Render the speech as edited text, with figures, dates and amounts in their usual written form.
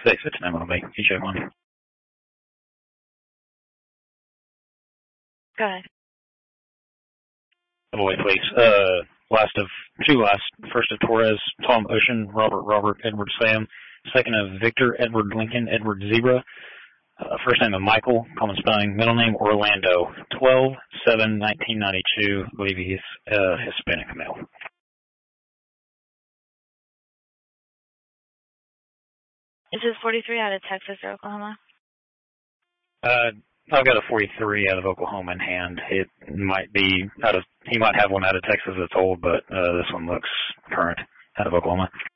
659 will be. You check one. Go ahead. Avoid, please. First of Torres, Tom Ocean, Robert, Edward Sam. Second of Victor, Edward Lincoln, Edward Zebra. First name of Michael, common spelling. Middle name Orlando. 12/7/1992. I believe he's Hispanic male. Is this 43 out of Texas or Oklahoma? I've got a 43 out of Oklahoma in hand. It might be he might have one out of Texas that's old, but this one looks current out of Oklahoma.